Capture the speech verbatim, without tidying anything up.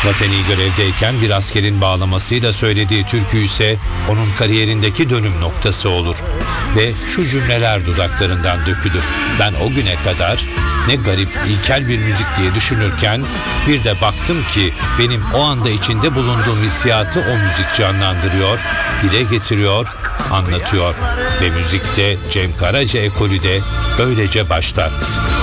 Vatani görevdeyken bir askerin bağlamasıyla söylediği türkü ise onun kariyerindeki dönüm noktası olur. Ve şu cümleler dudaklarından dökülür: ben o güne kadar ne garip, ilkel bir müzik diye düşünürken bir de baktım ki benim o anda içinde bulunduğum hissiyatı o müzik canlandırıyor, dile getiriyor, anlatıyor. Ve müzikte Cem Karaca ekolü de böylece başlar.